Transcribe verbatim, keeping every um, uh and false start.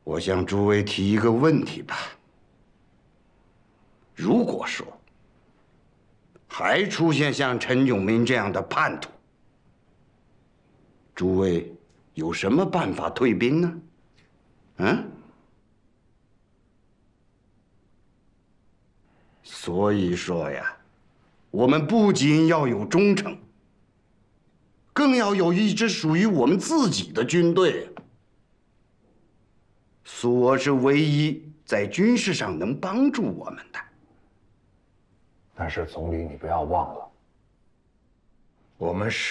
我向诸位提一个问题吧：如果说还出现像陈永明这样的叛徒，诸位有什么办法退兵呢？嗯？所以说呀，我们不仅要有忠诚，更要有一支属于我们自己的军队。苏俄是唯一在军事上能帮助我们的。 但是总理，你不要忘了，我们是。